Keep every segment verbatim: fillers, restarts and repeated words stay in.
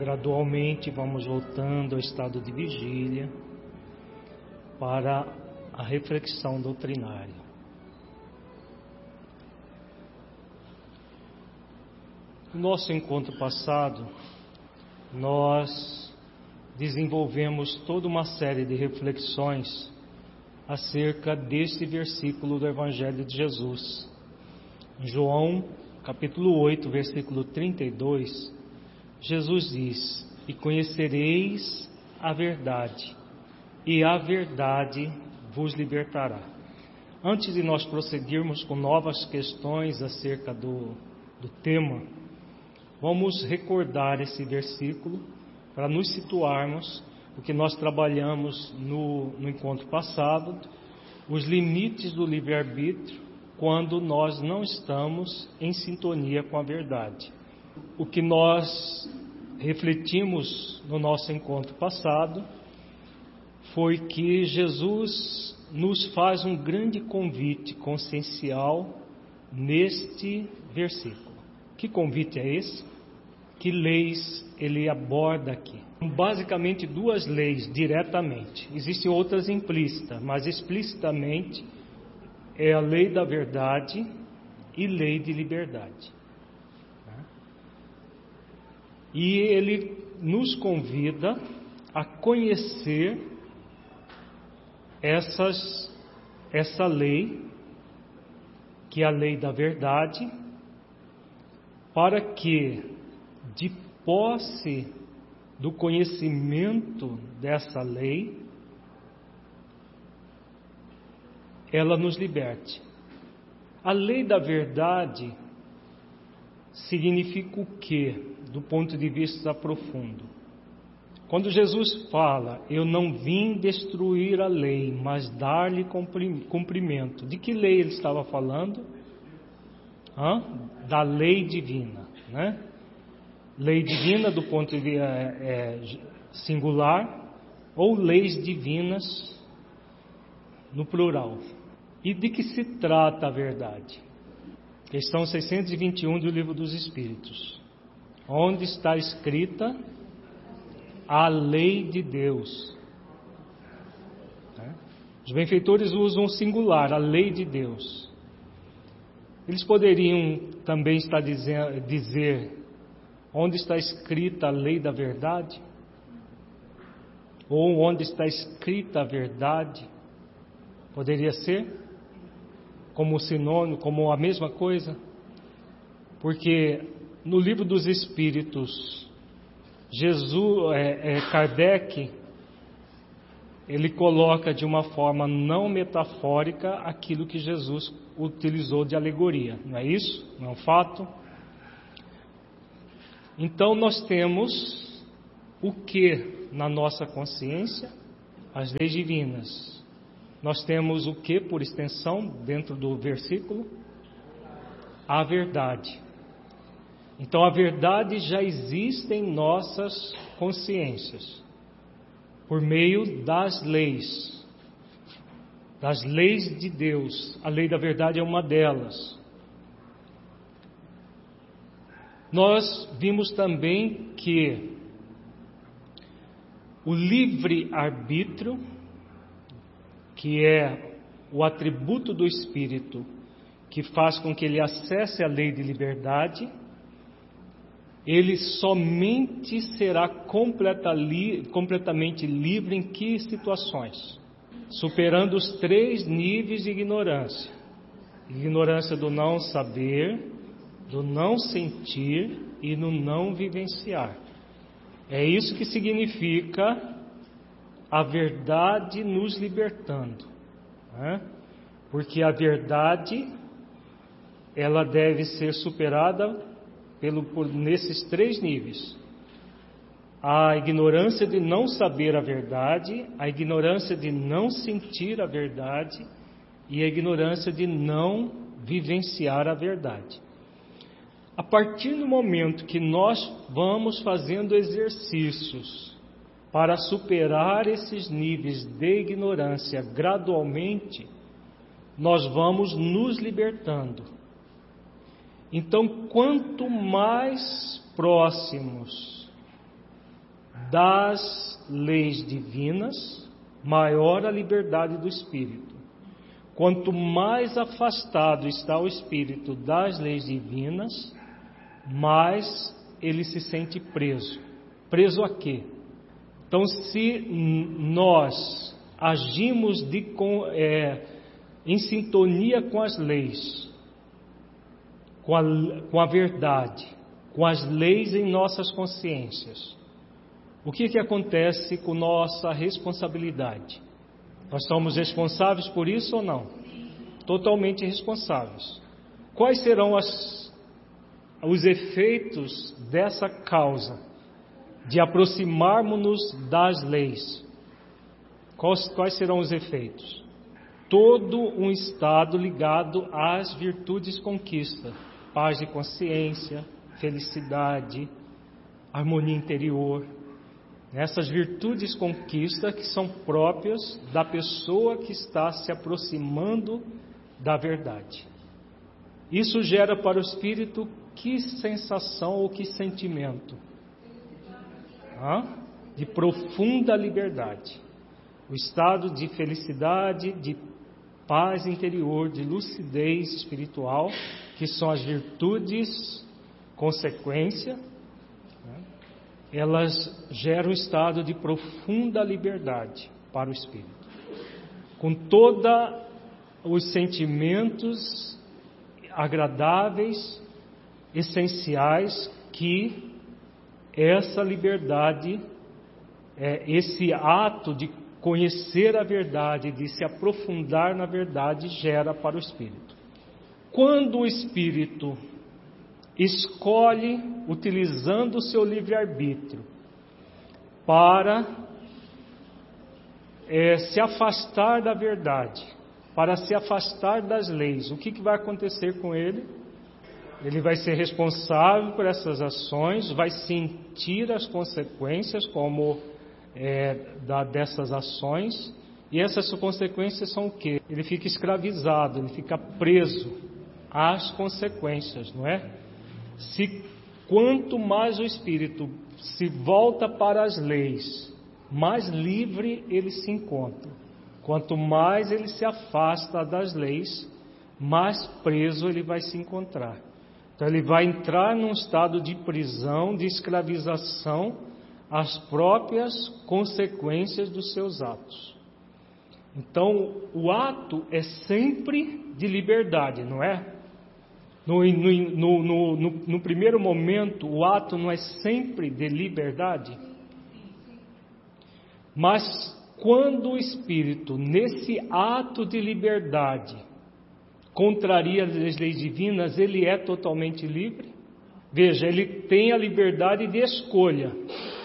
gradualmente vamos voltando ao estado de vigília para a reflexão doutrinária. No nosso encontro passado, nós desenvolvemos toda uma série de reflexões acerca deste versículo do Evangelho de Jesus. Em João, capítulo oito, versículo trinta e dois, Jesus diz: "E conhecereis a verdade, e a verdade vos libertará." Antes de nós prosseguirmos com novas questões acerca do, do tema, vamos recordar esse versículo para nos situarmos, porque nós trabalhamos no, no encontro passado, os limites do livre-arbítrio quando nós não estamos em sintonia com a verdade. O que nós refletimos no nosso encontro passado foi que Jesus nos faz um grande convite consciencial neste versículo. Que convite é esse? Que leis ele aborda aqui? Basicamente duas leis diretamente. Existem outras implícitas, mas explicitamente é a lei da verdade e lei de liberdade. E ele nos convida a conhecer essas, essa lei, que é a lei da verdade, para que, de posse do conhecimento dessa lei, ela nos liberte. A lei da verdade significa o quê, do ponto de vista profundo? Quando Jesus fala, eu não vim destruir a lei, mas dar-lhe cumprimento. De que lei ele estava falando? Hã? Da lei divina, né? Lei divina do ponto de vista é, é, singular, ou leis divinas no plural. E de que se trata a verdade? Questão seiscentos e vinte e um do Livro dos Espíritos. Onde está escrita a lei de Deus? Os benfeitores usam o singular, a lei de Deus. Eles poderiam também estar dizer, dizer onde está escrita a lei da verdade? Ou onde está escrita a verdade? Poderia ser como sinônimo, como a mesma coisa? Porque no Livro dos Espíritos, Jesus, é, é, Kardec, ele coloca de uma forma não metafórica aquilo que Jesus utilizou de alegoria, não é isso? Não é um fato? Então nós temos o que na nossa consciência? As leis divinas. Nós temos o que por extensão dentro do versículo? A verdade. Então a verdade já existe em nossas consciências por meio das leis, das leis de Deus. A lei da verdade é uma delas. Nós vimos também que o livre-arbítrio, que é o atributo do Espírito que faz com que ele acesse a lei de liberdade, ele somente será completa, li, completamente livre em que situações? Superando os três níveis de ignorância. Ignorância do não saber, do não sentir e do não vivenciar. É isso que significa a verdade nos libertando, né? Porque a verdade, ela deve ser superada pelo, por, nesses três níveis. A ignorância de não saber a verdade, a ignorância de não sentir a verdade e a ignorância de não vivenciar a verdade. A partir do momento que nós vamos fazendo exercícios para superar esses níveis de ignorância gradualmente, nós vamos nos libertando. Então, quanto mais próximos das leis divinas, maior a liberdade do espírito. Quanto mais afastado está o espírito das leis divinas, mais ele se sente preso. Preso a quê? Então, se nós agimos de, com, é, em sintonia com as leis, com a, com a verdade, com as leis em nossas consciências, o que, que acontece com nossa responsabilidade? Nós somos responsáveis por isso ou não? Totalmente responsáveis. Quais serão as, os efeitos dessa causa de aproximarmos-nos das leis? Quais, quais serão os efeitos? Todo um estado ligado às virtudes conquista, paz de consciência, felicidade, harmonia interior. Essas virtudes conquista que são próprias da pessoa que está se aproximando da verdade. Isso gera para o espírito que sensação ou que sentimento? Ah? De profunda liberdade. O estado de felicidade, de paz interior, de lucidez espiritual, que são as virtudes consequência, elas geram um estado de profunda liberdade para o espírito, com todos os sentimentos agradáveis, essenciais que essa liberdade, esse ato de conhecer a verdade, de se aprofundar na verdade, gera para o espírito. Quando o espírito escolhe, utilizando o seu livre-arbítrio, para é, se afastar da verdade, para se afastar das leis, o que, que vai acontecer com ele? Ele vai ser responsável por essas ações, vai sentir as consequências como é, da, dessas ações, e essas consequências são o quê? Ele fica escravizado, ele fica preso às consequências, não é? Se quanto mais o espírito se volta para as leis, mais livre ele se encontra. Quanto mais ele se afasta das leis, mais preso ele vai se encontrar. Então ele vai entrar num estado de prisão, de escravização às próprias consequências dos seus atos. Então o ato é sempre de liberdade, não é? No, no, no, no, no primeiro momento, o ato não é sempre de liberdade. Mas quando o espírito, nesse ato de liberdade, contraria as leis divinas, ele é totalmente livre? Veja, ele tem a liberdade de escolha.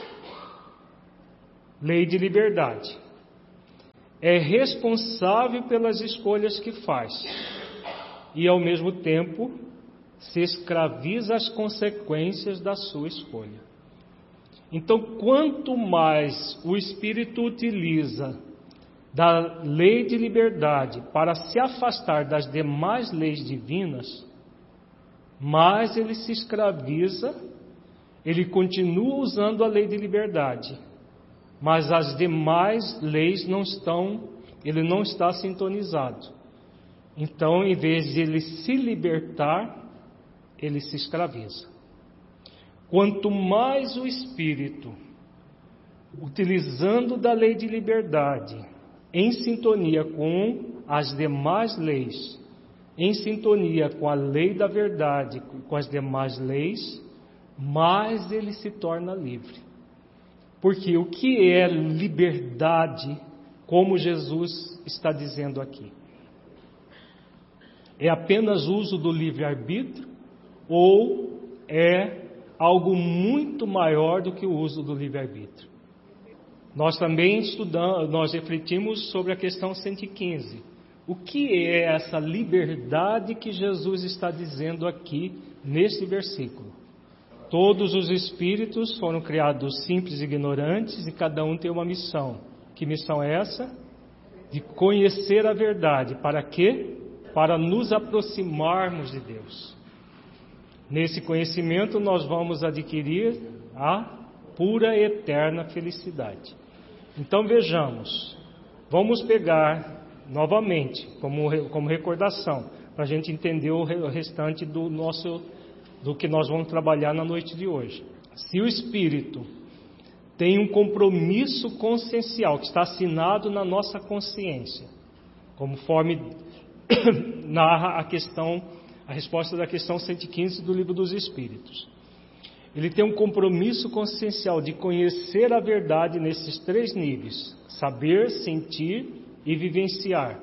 Lei de liberdade. É responsável pelas escolhas que faz. E ao mesmo tempo se escraviza às consequências da sua escolha. Então, quanto mais o espírito utiliza da lei de liberdade para se afastar das demais leis divinas, mais ele se escraviza, ele continua usando a lei de liberdade, mas as demais leis não estão, ele não está sintonizado. Então, em vez de ele se libertar, ele se escraviza. Quanto mais o espírito, utilizando da lei de liberdade, em sintonia com as demais leis, em sintonia com a lei da verdade, com as demais leis, mais ele se torna livre. Porque o que é liberdade, como Jesus está dizendo aqui? É apenas uso do livre-arbítrio ou é algo muito maior do que o uso do livre-arbítrio? Nós também estudamos, nós refletimos sobre a questão cento e quinze. O que é essa liberdade que Jesus está dizendo aqui neste versículo? Todos os espíritos foram criados simples e ignorantes e cada um tem uma missão. Que missão é essa? De conhecer a verdade. Para quê? Para nos aproximarmos de Deus. Nesse conhecimento nós vamos adquirir a pura e eterna felicidade. Então vejamos, vamos pegar novamente, como, como recordação, para a gente entender o restante do nosso, do que nós vamos trabalhar na noite de hoje. Se o Espírito tem um compromisso consciencial que está assinado na nossa consciência, conforme narra a questão, a resposta da questão cento e quinze do Livro dos Espíritos. Ele tem um compromisso consciencial de conhecer a verdade nesses três níveis: saber, sentir e vivenciar.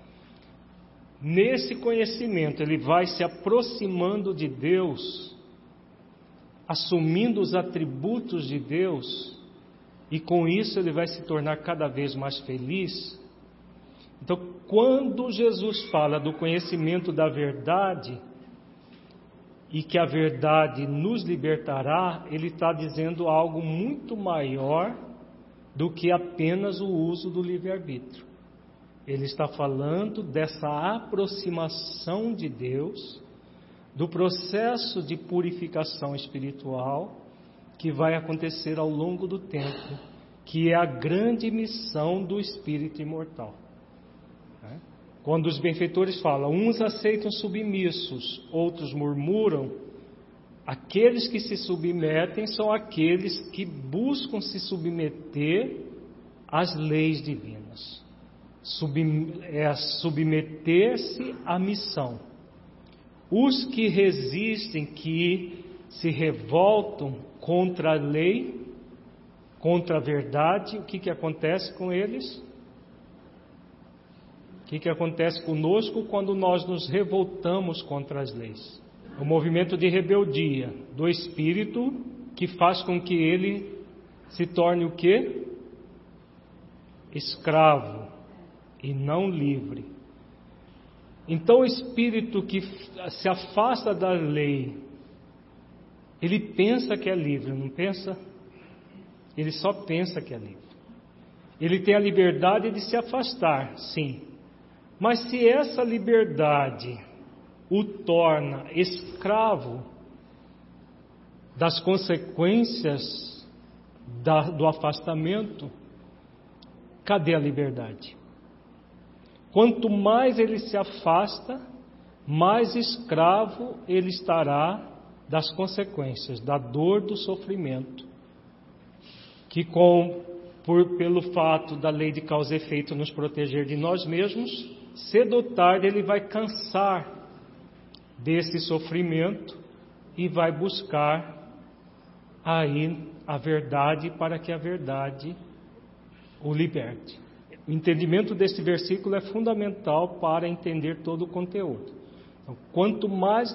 Nesse conhecimento, ele vai se aproximando de Deus, assumindo os atributos de Deus, e com isso ele vai se tornar cada vez mais feliz. Então, quando Jesus fala do conhecimento da verdade, e que a verdade nos libertará, ele está dizendo algo muito maior do que apenas o uso do livre-arbítrio. Ele está falando dessa aproximação de Deus, do processo de purificação espiritual que vai acontecer ao longo do tempo, que é a grande missão do espírito imortal. Quando os benfeitores falam, uns aceitam submissos, outros murmuram, aqueles que se submetem são aqueles que buscam se submeter às leis divinas. Sub, é submeter-se à missão. Os que resistem, que se revoltam contra a lei, contra a verdade, o que, que acontece com eles? O que, que acontece conosco quando nós nos revoltamos contra as leis? O movimento de rebeldia do espírito que faz com que ele se torne o quê? Escravo e não livre. Então o espírito que se afasta da lei, ele pensa que é livre, não pensa? Ele só pensa que é livre. Ele tem a liberdade de se afastar, sim. Mas se essa liberdade o torna escravo das consequências da, do afastamento, cadê a liberdade? Quanto mais ele se afasta, mais escravo ele estará das consequências, da dor, do sofrimento, que com, por, pelo fato da lei de causa e efeito nos proteger de nós mesmos, cedo ou tarde ele vai cansar desse sofrimento e vai buscar aí a verdade para que a verdade o liberte. O entendimento desse versículo é fundamental para entender todo o conteúdo. Então, quanto mais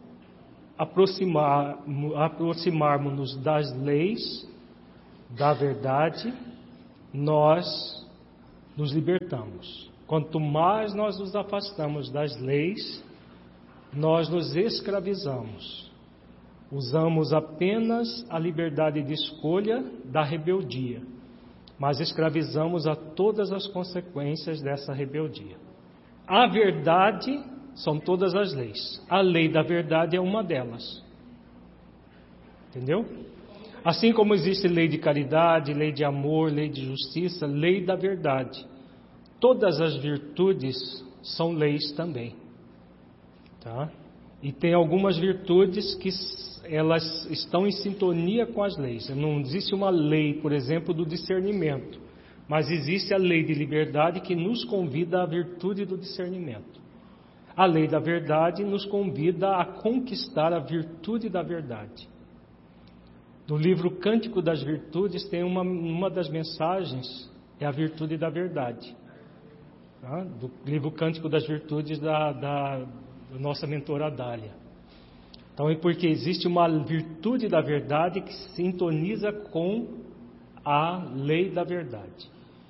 aproximar, aproximarmos-nos das leis, da verdade, nós nos libertamos. Quanto mais nós nos afastamos das leis, nós nos escravizamos. Usamos apenas a liberdade de escolha da rebeldia, mas escravizamos a todas as consequências dessa rebeldia. A verdade são todas as leis. A lei da verdade é uma delas. Entendeu? Assim como existe lei de caridade, lei de amor, lei de justiça, lei da verdade. Todas as virtudes são leis também. Tá? E tem algumas virtudes que elas estão em sintonia com as leis. Não existe uma lei, por exemplo, do discernimento, mas existe a lei de liberdade que nos convida à virtude do discernimento. A lei da verdade nos convida a conquistar a virtude da verdade. No livro Cântico das Virtudes tem uma, uma das mensagens, é a virtude da verdade. Tá? Do livro Cântico das Virtudes da, da, da nossa mentora Adália. Então é porque existe uma virtude da verdade que sintoniza com a lei da verdade.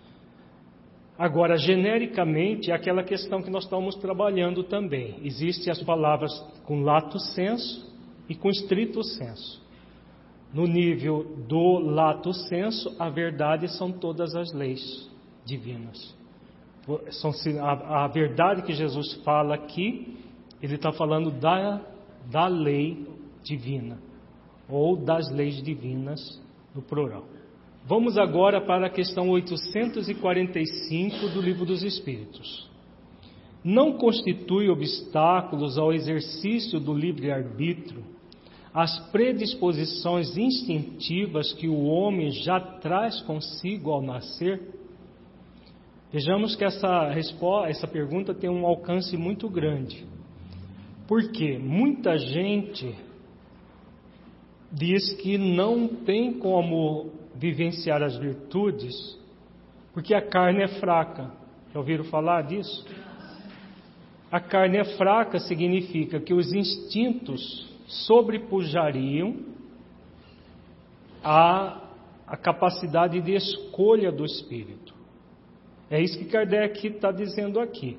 Agora, genericamente, é aquela questão que nós estamos trabalhando também. Existem as palavras com lato sensu e com estrito sensu. No nível do lato sensu, a verdade são todas as leis divinas. São, a, a verdade que Jesus fala aqui, ele está falando da, da lei divina, ou das leis divinas no plural. Vamos agora para a questão oitocentos e quarenta e cinco do Livro dos Espíritos. Não constitui obstáculos ao exercício do livre-arbítrio as predisposições instintivas que o homem já traz consigo ao nascer? Vejamos que essa, resposta, essa pergunta tem um alcance muito grande. Porque muita gente diz que não tem como vivenciar as virtudes, porque a carne é fraca. Já ouviram falar disso? A carne é fraca significa que os instintos sobrepujariam a, a capacidade de escolha do espírito. É isso que Kardec está dizendo aqui.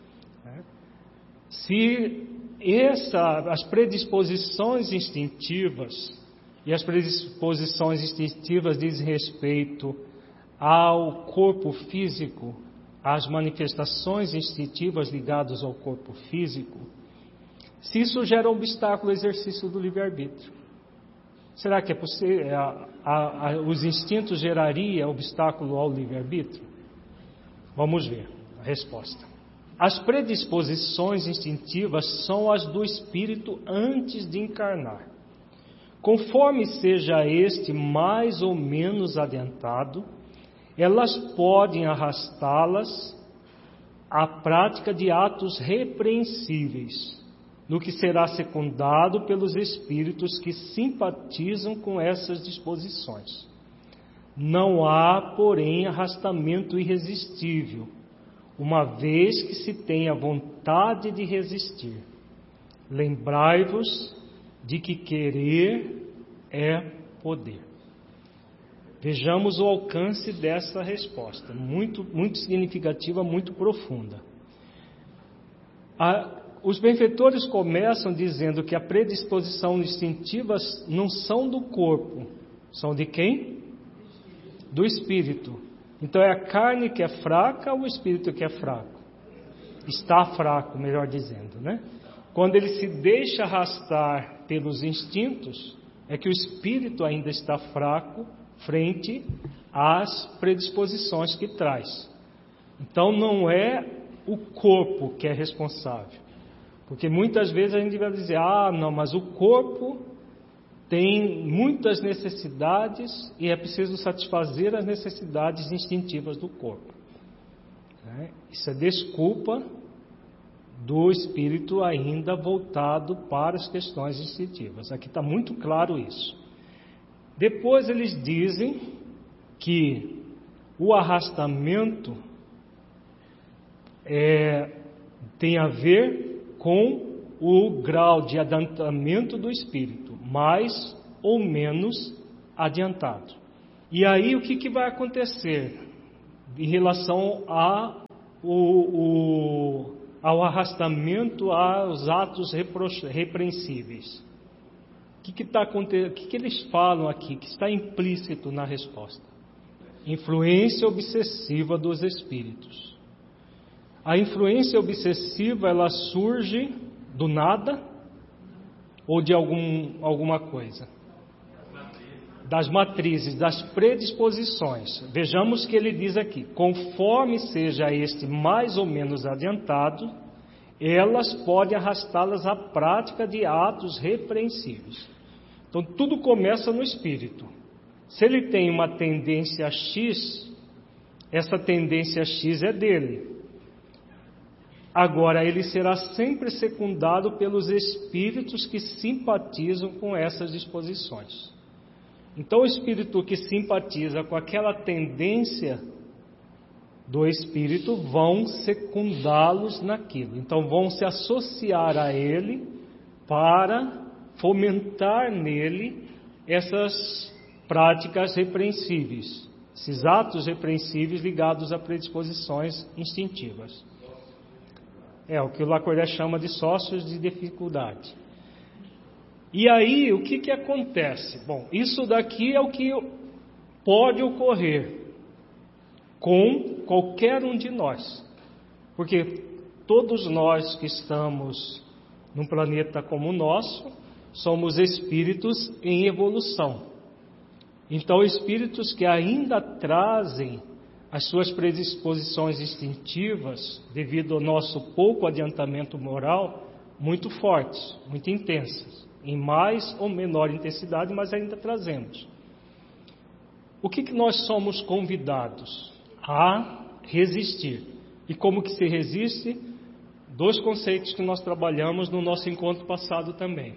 Se essa, as predisposições instintivas, e as predisposições instintivas dizem respeito ao corpo físico, às manifestações instintivas ligadas ao corpo físico, se isso gera um obstáculo ao exercício do livre-arbítrio, será que é possível, a, a, a, os instintos gerariam obstáculo ao livre-arbítrio? Vamos ver a resposta. As predisposições instintivas são as do espírito antes de encarnar. Conforme seja este mais ou menos adiantado, elas podem arrastá-las à prática de atos repreensíveis, no que será secundado pelos espíritos que simpatizam com essas disposições. Não há, porém, arrastamento irresistível, uma vez que se tenha vontade de resistir. Lembrai-vos de que querer é poder. Vejamos o alcance dessa resposta, muito, muito significativa, muito profunda. A, os benfeitores começam dizendo que a predisposição instintiva não são do corpo, são de quem? Do espírito. Então é a carne que é fraca ou o espírito que é fraco? Está fraco, melhor dizendo, né? Quando ele se deixa arrastar pelos instintos, é que o espírito ainda está fraco frente às predisposições que traz. Então não é o corpo que é responsável. Porque muitas vezes a gente vai dizer, ah, não, mas o corpo tem muitas necessidades e é preciso satisfazer as necessidades instintivas do corpo. Isso é desculpa do espírito ainda voltado para as questões instintivas. Aqui está muito claro isso. Depois eles dizem que o arrastamento é, tem a ver com o grau de adiantamento do espírito, mais ou menos adiantado. E aí o que, que vai acontecer em relação a, o, o, ao arrastamento aos atos repreensíveis? O que, que, tá, o que, que eles falam aqui, que está implícito na resposta? Influência obsessiva dos espíritos. A influência obsessiva, ela surge do nada ou de algum, alguma coisa? Das matrizes, das predisposições. Vejamos que ele diz aqui, conforme seja este mais ou menos adiantado, elas podem arrastá-las à prática de atos repreensíveis. Então tudo começa no espírito. Se ele tem uma tendência X, essa tendência X é dele. Agora, ele será sempre secundado pelos espíritos que simpatizam com essas disposições. Então, o espírito que simpatiza com aquela tendência do espírito vão secundá-los naquilo. Então, vão se associar a ele para fomentar nele essas práticas repreensíveis, esses atos repreensíveis ligados a predisposições instintivas. É o que o Lacordaire chama de sócios de dificuldade. E aí, o que, que acontece? Bom, isso daqui é o que pode ocorrer com qualquer um de nós. Porque todos nós que estamos num planeta como o nosso, somos espíritos em evolução. Então, espíritos que ainda trazem as suas predisposições instintivas, devido ao nosso pouco adiantamento moral, muito fortes, muito intensas, em mais ou menor intensidade, mas ainda trazemos. O que, que nós somos convidados? A resistir. E como que se resiste? Dois conceitos que nós trabalhamos no nosso encontro passado também.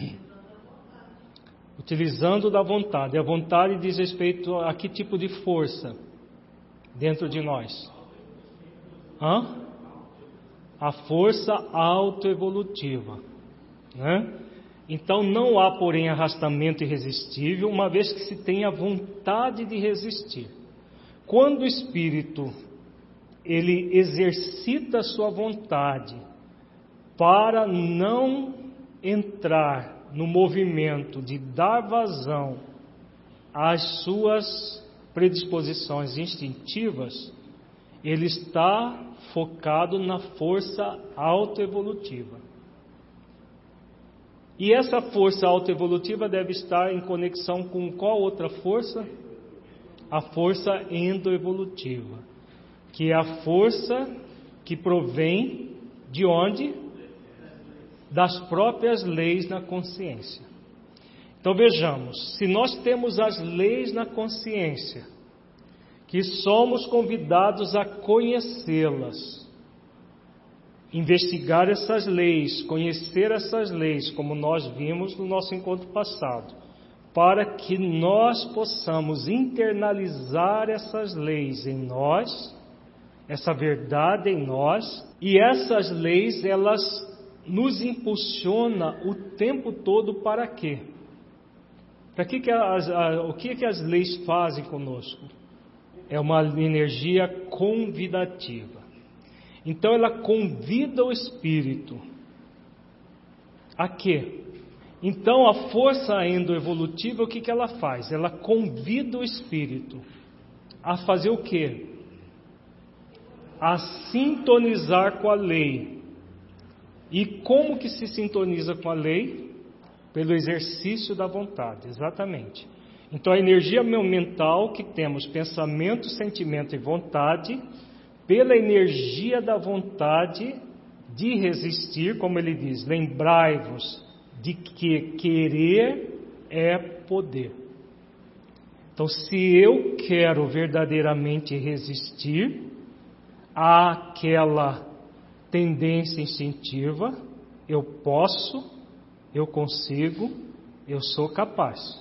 Utilizando da vontade. A vontade diz respeito a que tipo de força dentro de nós? Hã? A força autoevolutiva, né? Então não há, porém, arrastamento irresistível, uma vez que se tem a vontade de resistir. Quando o espírito ele exercita a sua vontade para não entrar no movimento de dar vazão às suas predisposições instintivas, ele está focado na força autoevolutiva. E essa força autoevolutiva deve estar em conexão com qual outra força? A força endoevolutiva, que é a força que provém de onde? Das próprias leis na consciência. Então vejamos, se nós temos as leis na consciência, que somos convidados a conhecê-las, investigar essas leis, conhecer essas leis, como nós vimos no nosso encontro passado, para que nós possamos internalizar essas leis em nós, essa verdade em nós, e essas leis, elas nos impulsionam o tempo todo para quê? Para que que as, a, o que que as leis fazem conosco? É uma energia convidativa. Então ela convida o espírito a quê? Então a força endoevolutiva, o que que ela faz? Ela convida o espírito a fazer o quê? A sintonizar com a lei. E como que se sintoniza com a lei? Pelo exercício da vontade, exatamente. Então a energia mental que temos, pensamento, sentimento e vontade, pela energia da vontade de resistir, como ele diz, lembrai-vos de que querer é poder. Então, se eu quero verdadeiramente resistir àquela tendência instintiva, eu posso, eu consigo, eu sou capaz.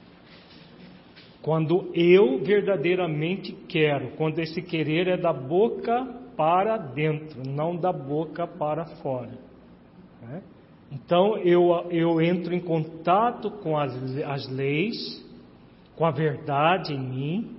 Quando eu verdadeiramente quero, quando esse querer é da boca para dentro, não da boca para fora, né? Então eu, eu entro em contato com as, as leis, com a verdade em mim,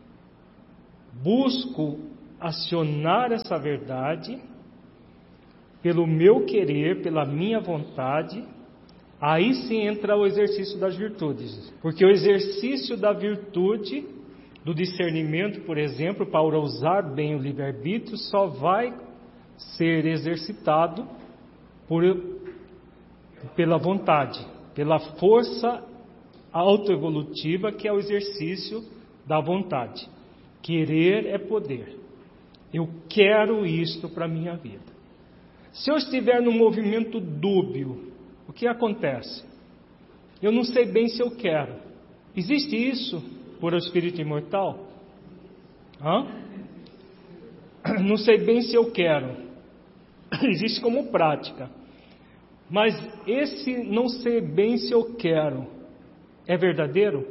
busco acionar essa verdade pelo meu querer, pela minha vontade. Aí sim entra o exercício das virtudes, porque o exercício da virtude, do discernimento, por exemplo, para usar bem o livre-arbítrio, só vai ser exercitado por, pela vontade, pela força autoevolutiva, que é o exercício da vontade. Querer é poder. Eu quero isto para a minha vida. Se eu estiver num movimento dúbio, o que acontece? Eu não sei bem se eu quero. Existe isso por o espírito imortal? Hã? Não sei bem se eu quero. Existe como prática. Mas esse não sei bem se eu quero é verdadeiro?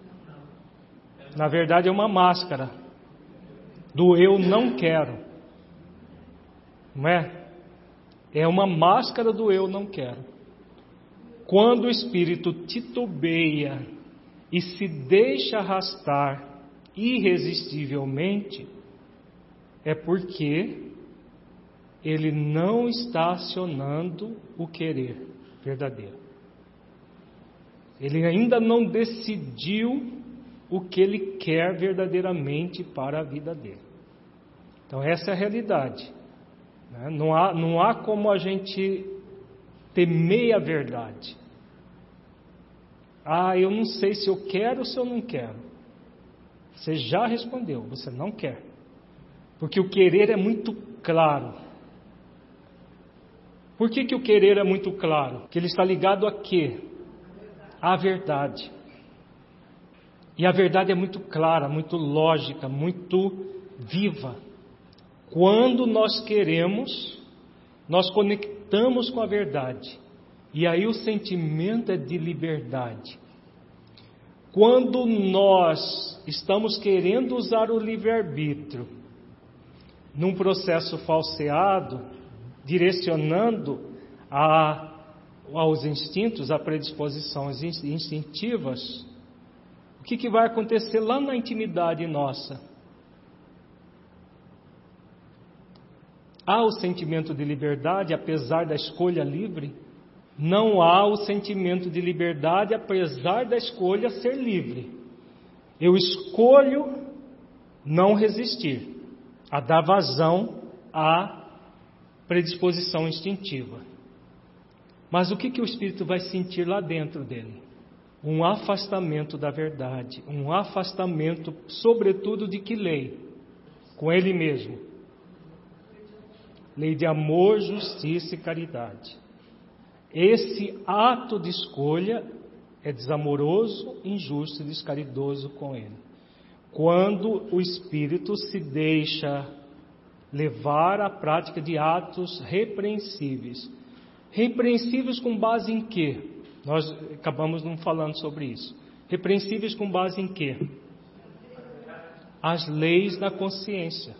Na verdade é uma máscara do eu não quero. Não é? É uma máscara do eu não quero. Quando o espírito titubeia e se deixa arrastar irresistivelmente, é porque ele não está acionando o querer verdadeiro. Ele ainda não decidiu o que ele quer verdadeiramente para a vida dele. Então essa é a realidade. Não há, não há como a gente ter meia verdade. Ah, eu não sei se eu quero ou se eu não quero. Você já respondeu, você não quer. Porque o querer é muito claro. Por que que o querer é muito claro? Que ele está ligado a quê? À verdade. E a verdade é muito clara, muito lógica, muito viva. Quando nós queremos, nós conectamos com a verdade. E aí o sentimento é de liberdade. Quando nós estamos querendo usar o livre-arbítrio num processo falseado, direcionando a, aos instintos, a predisposições instintivas, o que, que vai acontecer lá na intimidade nossa? Há o sentimento de liberdade, apesar da escolha livre? Não há o sentimento de liberdade, apesar da escolha ser livre. Eu escolho não resistir, a dar vazão à predisposição instintiva. Mas o que, que o espírito vai sentir lá dentro dele? Um afastamento da verdade, um afastamento, sobretudo, de que lei? Com ele mesmo. Lei de amor, justiça e caridade. Esse ato de escolha é desamoroso, injusto e descaridoso com ele. Quando o espírito se deixa levar à prática de atos repreensíveis. Repreensíveis com base em quê? Nós acabamos não falando sobre isso. Repreensíveis com base em quê? As leis da consciência.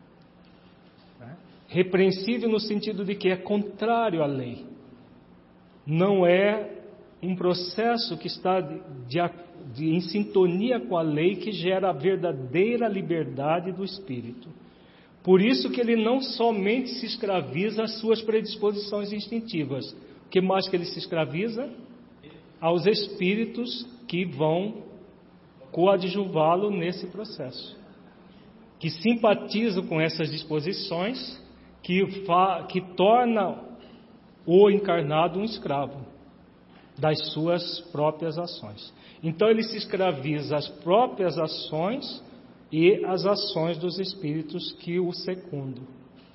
Repreensível no sentido de que é contrário à lei. Não é um processo que está de, de, de, em sintonia com a lei que gera a verdadeira liberdade do espírito. Por isso que ele não somente se escraviza às suas predisposições instintivas. O que mais que ele se escraviza? Aos espíritos que vão coadjuvá-lo nesse processo. Que simpatizam com essas disposições, que, fa, que torna o encarnado um escravo das suas próprias ações. Então ele se escraviza às próprias ações e às ações dos espíritos que o secundam.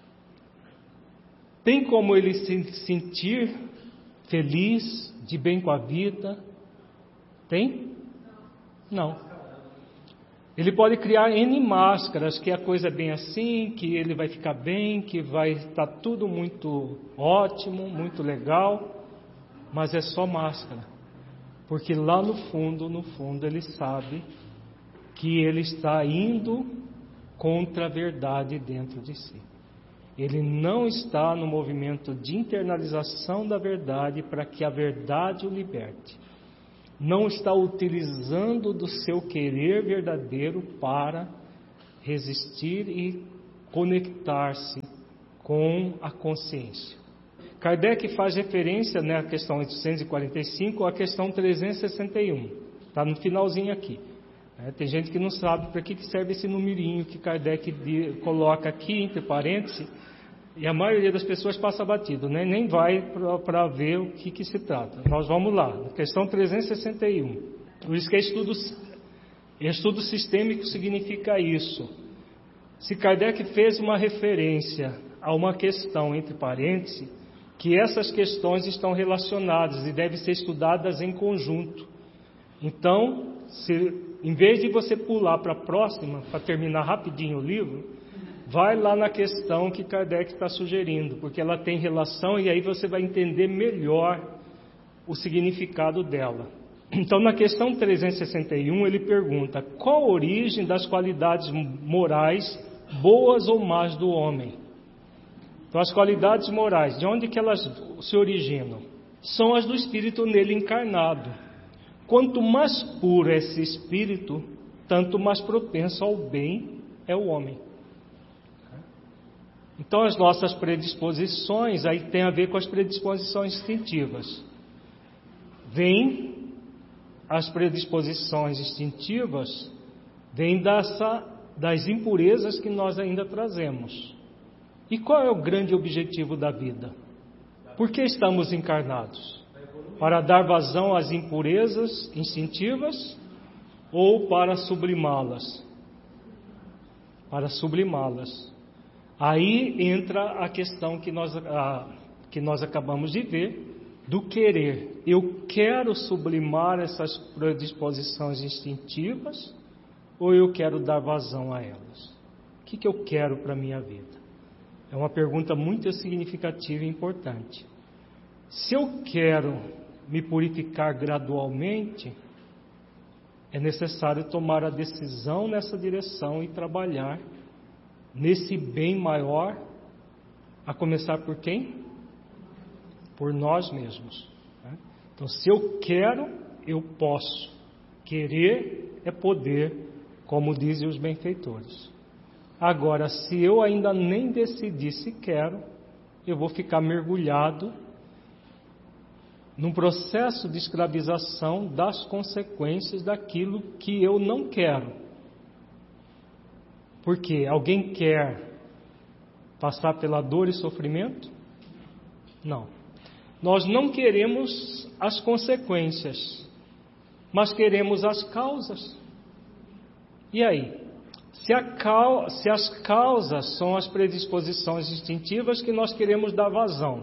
Tem como ele se sentir feliz, de bem com a vida? Tem? Não. Ele pode criar N máscaras, que a coisa é bem assim, que ele vai ficar bem, que vai estar tudo muito ótimo, muito legal, mas é só máscara. Porque lá no fundo, no fundo, ele sabe que ele está indo contra a verdade dentro de si. Ele não está no movimento de internalização da verdade para que a verdade o liberte. Não está utilizando do seu querer verdadeiro para resistir e conectar-se com a consciência. Kardec faz referência, né, à questão oitocentos e quarenta e cinco, à questão trezentos e sessenta e um. Está no finalzinho aqui. É, tem gente que não sabe para que serve esse numerinho que Kardec de, coloca aqui entre parênteses, e a maioria das pessoas passa batido, né? Nem vai para ver o que, que se trata. Nós vamos lá, questão trezentos e sessenta e um. Por isso que estudo, estudo sistêmico significa isso. Se Kardec fez uma referência a uma questão entre parênteses, que essas questões estão relacionadas e devem ser estudadas em conjunto. Então, se, em vez de você pular para a próxima, para terminar rapidinho o livro, vai lá na questão que Kardec está sugerindo, porque ela tem relação e aí você vai entender melhor o significado dela. Então, na questão trezentos e sessenta e um, ele pergunta: qual a origem das qualidades morais boas ou más do homem? Então, as qualidades morais, de onde que elas se originam? São as do espírito nele encarnado. Quanto mais puro é esse espírito, tanto mais propenso ao bem é o homem. Então, as nossas predisposições, aí tem a ver com as predisposições instintivas. Vem, as predisposições instintivas, vêm dessa, das impurezas que nós ainda trazemos. E qual é o grande objetivo da vida? Por que estamos encarnados? Para dar vazão às impurezas instintivas ou para sublimá-las? Para sublimá-las. Aí entra a questão que nós, a, que nós acabamos de ver, do querer. Eu quero sublimar essas predisposições instintivas ou eu quero dar vazão a elas? O que, que eu quero para a minha vida? É uma pergunta muito significativa e importante. Se eu quero me purificar gradualmente, é necessário tomar a decisão nessa direção e trabalhar nesse bem maior, a começar por quem? Por nós mesmos. Né? Então, se eu quero, eu posso. Querer é poder, como dizem os benfeitores. Agora, se eu ainda nem decidi se quero, eu vou ficar mergulhado num processo de escravização das consequências daquilo que eu não quero. Porque alguém quer passar pela dor e sofrimento? Não. Nós não queremos as consequências, mas queremos as causas. E aí? Se, a cau- se as causas são as predisposições instintivas que nós queremos dar vazão,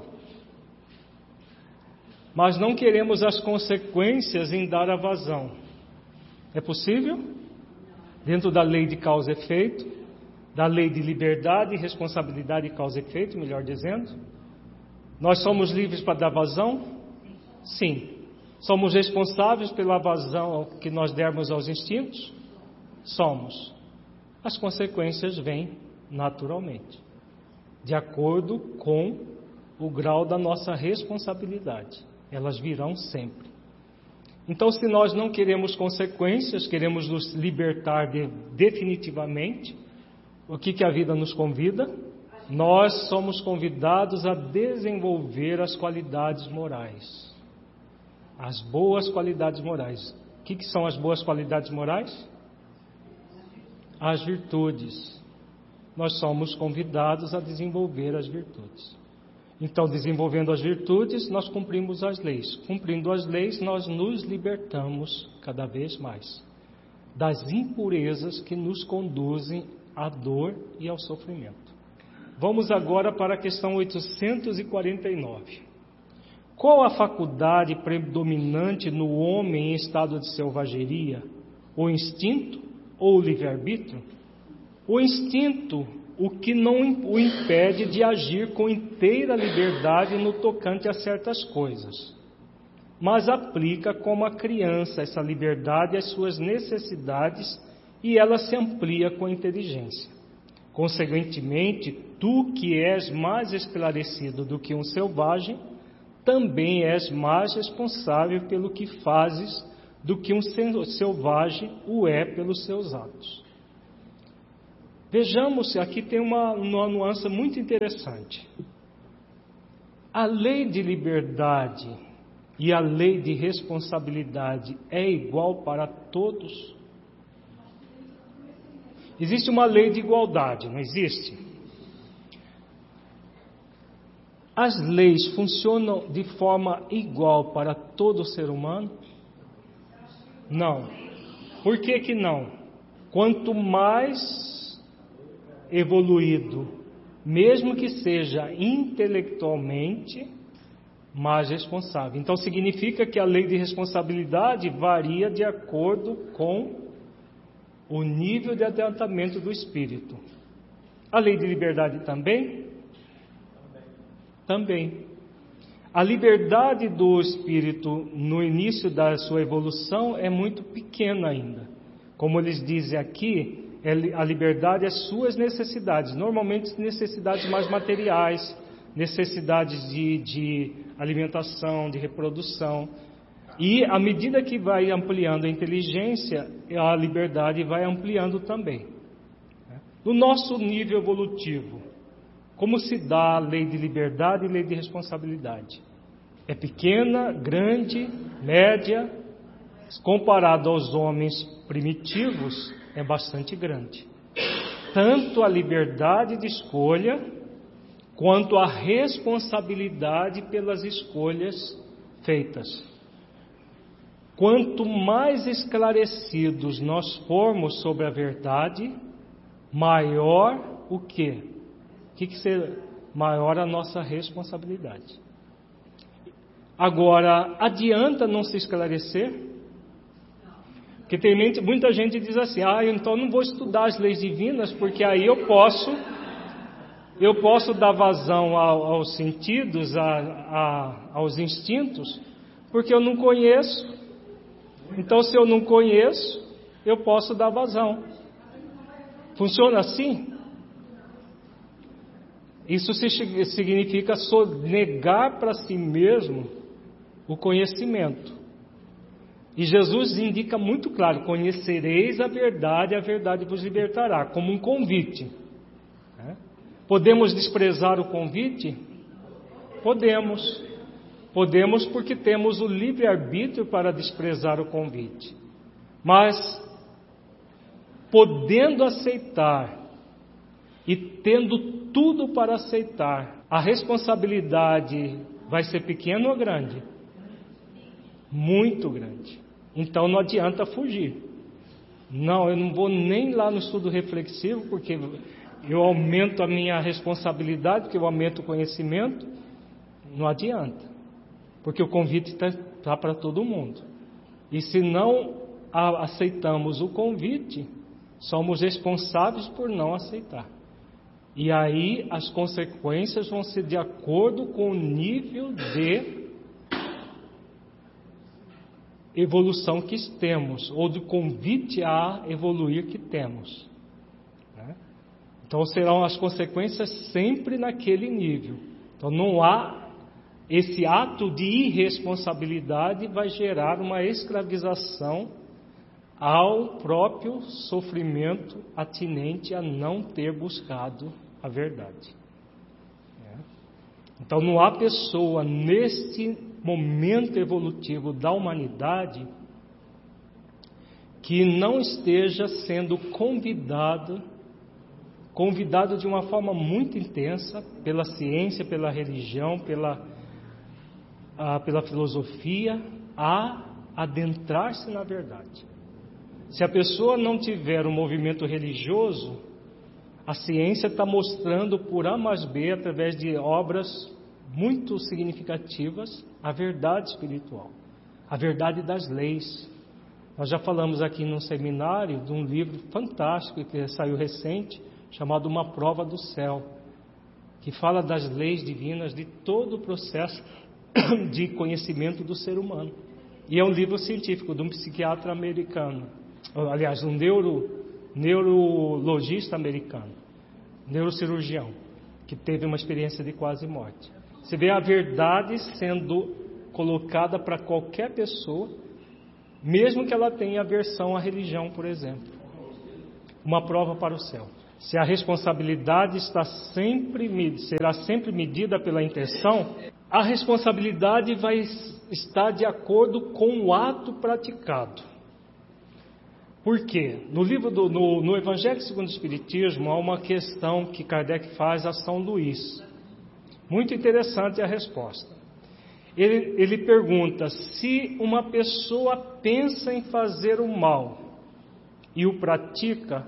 mas não queremos as consequências em dar a vazão, é possível? Dentro da lei de causa e efeito, da lei de liberdade e responsabilidade de causa e efeito, melhor dizendo, nós somos livres para dar vazão? Sim. Somos responsáveis pela vazão que nós dermos aos instintos? Somos. As consequências vêm naturalmente, de acordo com o grau da nossa responsabilidade. Elas virão sempre. Então, se nós não queremos consequências, queremos nos libertar de, definitivamente, o que, que a vida nos convida? Nós somos convidados a desenvolver as qualidades morais. As boas qualidades morais. O que, que são as boas qualidades morais? As virtudes. Nós somos convidados a desenvolver as virtudes. Então, desenvolvendo as virtudes, nós cumprimos as leis. Cumprindo as leis, nós nos libertamos cada vez mais das impurezas que nos conduzem à dor e ao sofrimento. Vamos agora para a questão oitocentos e quarenta e nove. Qual a faculdade predominante no homem em estado de selvageria? O instinto ou o livre-arbítrio? O instinto, o que não o impede de agir com inteira liberdade no tocante a certas coisas, mas aplica como a criança essa liberdade às suas necessidades e ela se amplia com a inteligência. Consequentemente, tu que és mais esclarecido do que um selvagem, também és mais responsável pelo que fazes do que um selvagem o é pelos seus atos. Vejamos, aqui tem uma, uma nuance muito interessante. A lei de liberdade e a lei de responsabilidade é igual para todos? Existe uma lei de igualdade, não existe? As leis funcionam de forma igual para todo ser humano? Não. Por que que não? Quanto mais evoluído, mesmo que seja intelectualmente, mais responsável. Então significa que a lei de responsabilidade varia de acordo com o nível de adiantamento do espírito. A lei de liberdade também? Também. A liberdade do espírito no início da sua evolução é muito pequena ainda. Como eles dizem aqui, a liberdade é suas necessidades, normalmente necessidades mais materiais, necessidades de, de alimentação, de reprodução. E à medida que vai ampliando a inteligência, a liberdade vai ampliando também. No nosso nível evolutivo, como se dá a lei de liberdade e lei de responsabilidade? É pequena, grande, média, comparado aos homens primitivos, é bastante grande. Tanto a liberdade de escolha, quanto a responsabilidade pelas escolhas feitas. Quanto mais esclarecidos nós formos sobre a verdade, maior o quê? O que que será? Maior a nossa responsabilidade. Agora, adianta não se esclarecer? Porque tem muita gente que diz assim, ah, então não vou estudar as leis divinas, porque aí eu posso, eu posso dar vazão ao, aos sentidos, a, a, aos instintos, porque eu não conheço. Então, se eu não conheço, eu posso dar vazão. Funciona assim? Isso significa negar para si mesmo o conhecimento. E Jesus indica muito claro, conhecereis a verdade, a verdade vos libertará, como um convite. Podemos desprezar o convite? Podemos. Podemos porque temos o livre-arbítrio para desprezar o convite. Mas, podendo aceitar e tendo tudo para aceitar, a responsabilidade vai ser pequena ou grande? Muito grande. Então não adianta fugir. Não, eu não vou nem lá no estudo reflexivo, porque eu aumento a minha responsabilidade, porque eu aumento o conhecimento. Não adianta. Porque o convite está tá para todo mundo. E se não a, aceitamos o convite, somos responsáveis por não aceitar. E aí as consequências vão ser de acordo com o nível de evolução que temos, ou do convite a evoluir que temos. Né? Então serão as consequências sempre naquele nível. Então não há esse ato de irresponsabilidade vai gerar uma escravização ao próprio sofrimento atinente a não ter buscado a verdade. É. Então não há pessoa neste momento evolutivo da humanidade que não esteja sendo convidado, convidado de uma forma muito intensa pela ciência, pela religião, pela A, pela filosofia, a adentrar-se na verdade. Se a pessoa não tiver um movimento religioso, a ciência está mostrando por A mais B, através de obras muito significativas, a verdade espiritual, a verdade das leis. Nós já falamos aqui num seminário de um livro fantástico que saiu recente, chamado Uma Prova do Céu, que fala das leis divinas, de todo o processo de conhecimento do ser humano. E é um livro científico de um psiquiatra americano, aliás, um neuro, neurologista americano, neurocirurgião, que teve uma experiência de quase morte. Você vê a verdade sendo colocada para qualquer pessoa, mesmo que ela tenha aversão à religião, por exemplo. Uma prova para o céu. Se a responsabilidade está sempre, será sempre medida pela intenção, a responsabilidade vai estar de acordo com o ato praticado. Por quê? No livro do, no, no Evangelho segundo o Espiritismo, há uma questão que Kardec faz a São Luís. Muito interessante a resposta. Ele, ele pergunta, se uma pessoa pensa em fazer o mal e o pratica,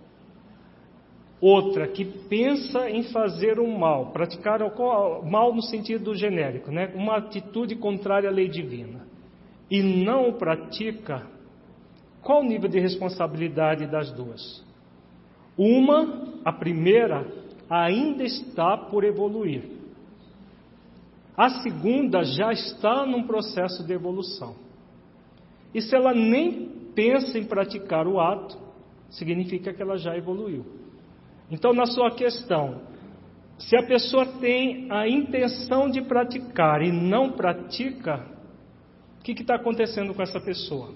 outra que pensa em fazer o mal, praticar o mal no sentido genérico, né? Uma atitude contrária à lei divina, e não o pratica, qual o nível de responsabilidade das duas? Uma, a primeira, ainda está por evoluir. A segunda já está num processo de evolução. E se ela nem pensa em praticar o ato, significa que ela já evoluiu. Então, na sua questão, se a pessoa tem a intenção de praticar e não pratica, o que está acontecendo com essa pessoa?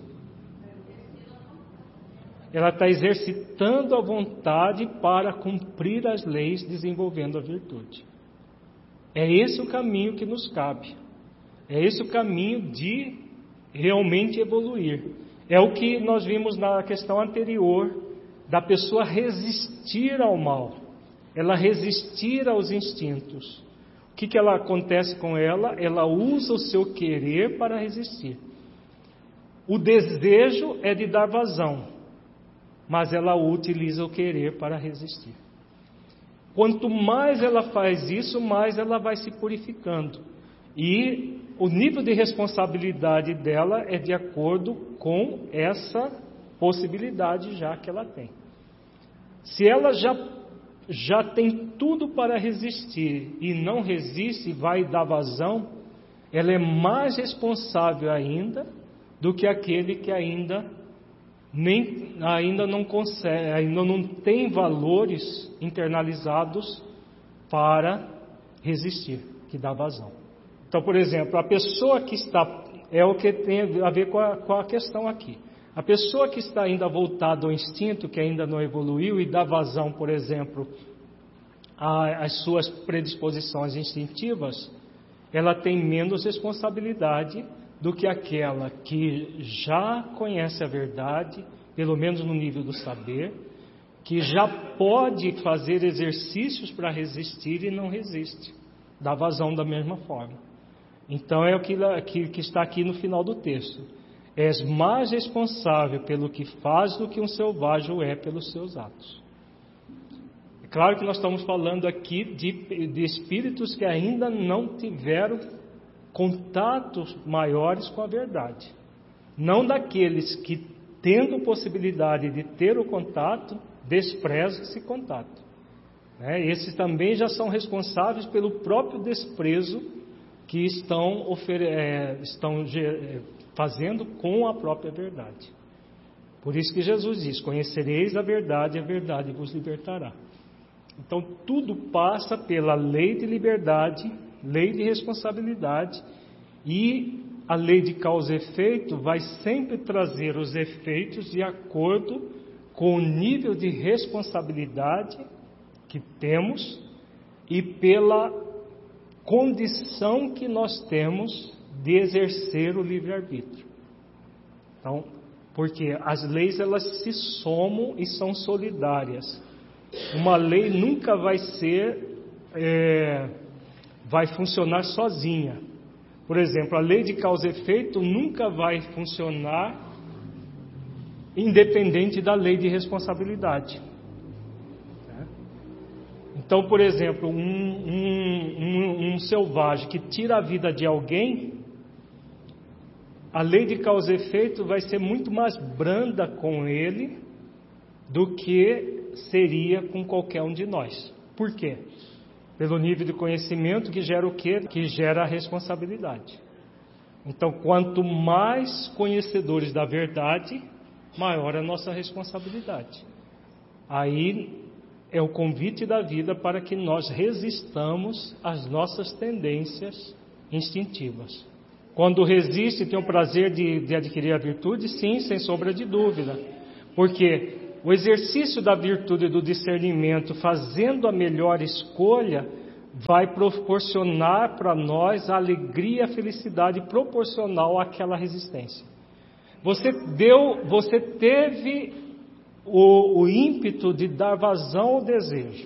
Ela está exercitando a vontade para cumprir as leis, desenvolvendo a virtude. É esse o caminho que nos cabe. É esse o caminho de realmente evoluir. É o que nós vimos na questão anterior, da pessoa resistir ao mal, ela resistir aos instintos. O que, que ela acontece com ela? Ela usa o seu querer para resistir. O desejo é de dar vazão, mas ela utiliza o querer para resistir. Quanto mais ela faz isso, mais ela vai se purificando. E o nível de responsabilidade dela é de acordo com essa possibilidade já que ela tem. Se ela já, já tem tudo para resistir e não resiste e vai dar vazão, ela é mais responsável ainda do que aquele que ainda, nem, ainda não consegue, ainda não tem valores internalizados para resistir, que dá vazão. Então, por exemplo, a pessoa que está, é o que tem a ver com a, com a questão aqui. A pessoa que está ainda voltada ao instinto, que ainda não evoluiu e dá vazão, por exemplo, às suas predisposições instintivas, ela tem menos responsabilidade do que aquela que já conhece a verdade, pelo menos no nível do saber, que já pode fazer exercícios para resistir e não resiste, dá vazão da mesma forma. Então é o que, que, que está aqui no final do texto. És mais responsável pelo que faz do que um selvagem é pelos seus atos. É claro que nós estamos falando aqui de, de espíritos que ainda não tiveram contatos maiores com a verdade. Não daqueles que, tendo possibilidade de ter o contato, desprezam esse contato. Né? Esses também já são responsáveis pelo próprio desprezo que estão, ofere- é, estão é, fazendo com a própria verdade. Por isso que Jesus diz: conhecereis a verdade, e a verdade vos libertará. Então tudo passa pela lei de liberdade, lei de responsabilidade, e a lei de causa e efeito vai sempre trazer os efeitos de acordo com o nível de responsabilidade que temos e pela condição que nós temos de exercer o livre-arbítrio. Então, porque as leis elas se somam e são solidárias. Uma lei nunca vai ser, é, vai funcionar sozinha. Por exemplo, a lei de causa e efeito nunca vai funcionar independente da lei de responsabilidade. Então, por exemplo, um, um, um, um selvagem que tira a vida de alguém, a lei de causa e efeito vai ser muito mais branda com ele do que seria com qualquer um de nós. Por quê? Pelo nível de conhecimento que gera o quê? Que gera a responsabilidade. Então, quanto mais conhecedores da verdade, maior a nossa responsabilidade. Aí é o convite da vida para que nós resistamos às nossas tendências instintivas. Quando resiste, tem o prazer de, de adquirir a virtude? Sim, sem sombra de dúvida. Porque o exercício da virtude e do discernimento, fazendo a melhor escolha, vai proporcionar para nós a alegria e a felicidade proporcional àquela resistência. Você deu, você teve o, o ímpeto de dar vazão ao desejo.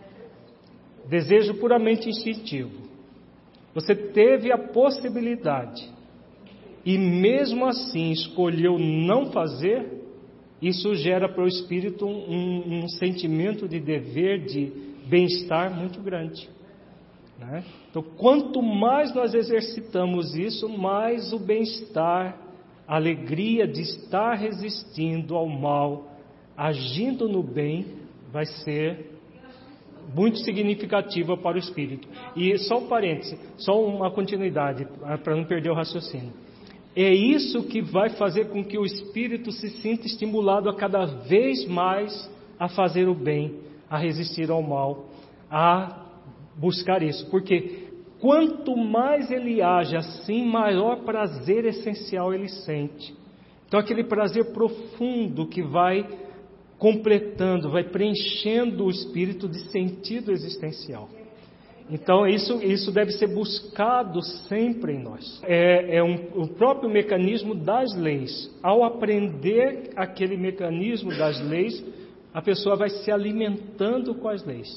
Desejo puramente instintivo. Você teve a possibilidade e mesmo assim escolheu não fazer. Isso gera para o espírito um, um sentimento de dever, de bem-estar muito grande, né? Então, quanto mais nós exercitamos isso, mais o bem-estar, a alegria de estar resistindo ao mal, agindo no bem, vai ser muito significativa para o espírito. E só um parêntese, só uma continuidade, para não perder o raciocínio. É isso que vai fazer com que o espírito se sinta estimulado a cada vez mais a fazer o bem, a resistir ao mal, a buscar isso. Porque quanto mais ele age assim, maior prazer essencial ele sente. Então aquele prazer profundo que vai completando, vai preenchendo o espírito de sentido existencial. Então isso, isso deve ser buscado sempre em nós. É, é um, o próprio mecanismo das leis. Ao aprender aquele mecanismo das leis, a pessoa vai se alimentando com as leis.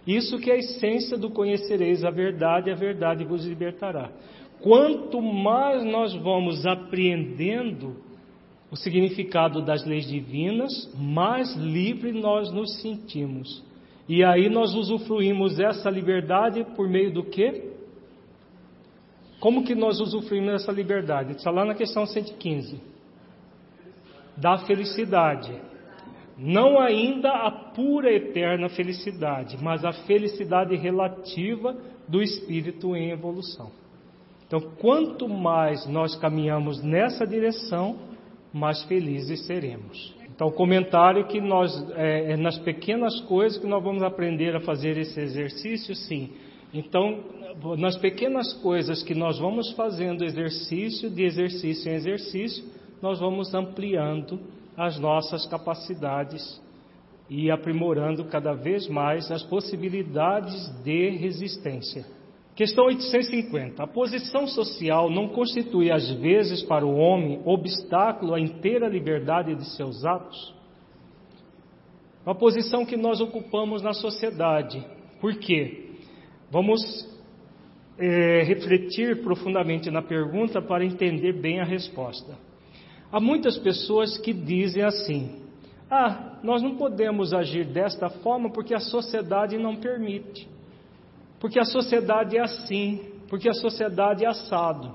Isso que é a essência do conhecereis a verdade, a verdade vos libertará. Quanto mais nós vamos apreendendo o significado das leis divinas, mais livre nós nos sentimos. E aí nós usufruímos essa liberdade por meio do quê? Como que nós usufruímos dessa liberdade? Está lá na questão cento e quinze. Da felicidade. Não ainda a pura eterna felicidade, mas a felicidade relativa do espírito em evolução. Então, quanto mais nós caminhamos nessa direção, mais felizes seremos. Então, o comentário que nós, é, é nas pequenas coisas que nós vamos aprender a fazer esse exercício, sim. Então, nas pequenas coisas que nós vamos fazendo exercício, de exercício em exercício, nós vamos ampliando as nossas capacidades e aprimorando cada vez mais as possibilidades de resistência. Questão oitocentos e cinquenta. A posição social não constitui, às vezes, para o homem, obstáculo à inteira liberdade de seus atos? Uma posição que nós ocupamos na sociedade. Por quê? Vamos é, refletir profundamente na pergunta para entender bem a resposta. Há muitas pessoas que dizem assim: ah, nós não podemos agir desta forma porque a sociedade não permite. Porque a sociedade é assim, porque a sociedade é assado.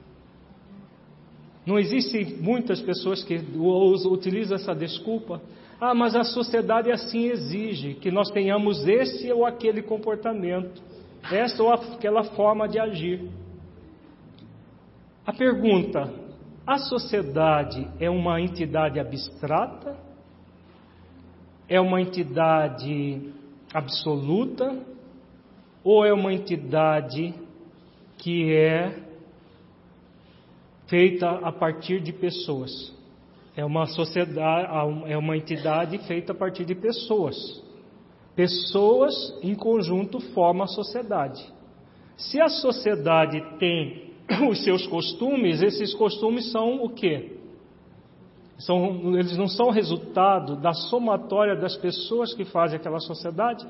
Não existem muitas pessoas que utilizam essa desculpa. Ah, mas a sociedade assim exige que nós tenhamos esse ou aquele comportamento, essa ou aquela forma de agir. A pergunta: a sociedade é uma entidade abstrata? É uma entidade absoluta? Ou é uma entidade que é feita a partir de pessoas? É uma sociedade, é uma entidade feita a partir de pessoas. Pessoas em conjunto formam a sociedade. Se a sociedade tem os seus costumes, esses costumes são o quê? São, eles não são resultado da somatória das pessoas que fazem aquela sociedade?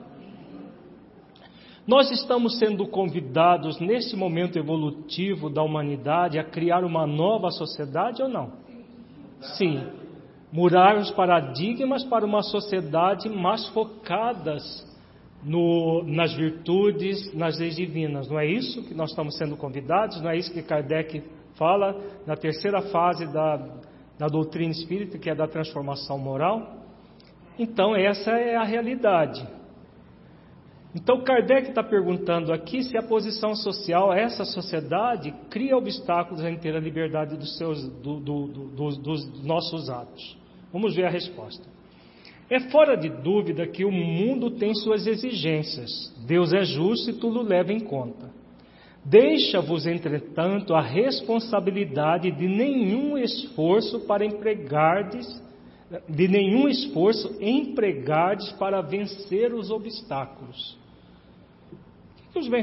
Nós estamos sendo convidados, nesse momento evolutivo da humanidade, a criar uma nova sociedade ou não? Sim. Mudar os paradigmas para uma sociedade mais focadas no, nas virtudes, nas leis divinas. Não é isso que nós estamos sendo convidados? Não é isso que Kardec fala na terceira fase da, da doutrina espírita, que é da transformação moral? Então, essa é a realidade. Então, Kardec está perguntando aqui se a posição social, essa sociedade, cria obstáculos à inteira liberdade dos, seus, do, do, do, dos nossos atos. Vamos ver a resposta. É fora de dúvida que o mundo tem suas exigências. Deus é justo e tudo leva em conta. Deixa-vos, entretanto, a responsabilidade de nenhum esforço para empregardes, de nenhum esforço empregardes para vencer os obstáculos. Os